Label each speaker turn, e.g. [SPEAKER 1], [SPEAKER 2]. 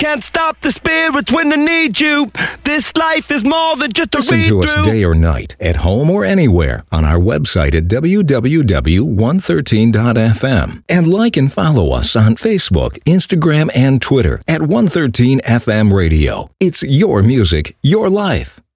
[SPEAKER 1] can't stop the spirits when they need you. This life is more than just a
[SPEAKER 2] Listen
[SPEAKER 1] read
[SPEAKER 2] to us
[SPEAKER 1] through.
[SPEAKER 2] day or night, at home or anywhere, on our website at www.113.fm. And like and follow us on Facebook, Instagram, and Twitter at 113 FM Radio. It's your music, your life.